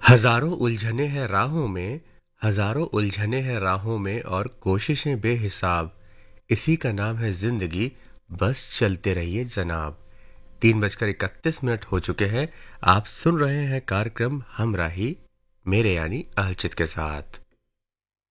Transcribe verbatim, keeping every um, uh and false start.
हजारों उलझने हैं राहों में, हजारों उलझने हैं राहों में और कोशिशें बेहिसाब। इसी का नाम है जिंदगी, बस चलते रहिए जनाब। तीन बजकर इकतीस मिनट हो चुके हैं। आप सुन रहे हैं कार्यक्रम हमराही, मेरे यानी अहलचित के साथ।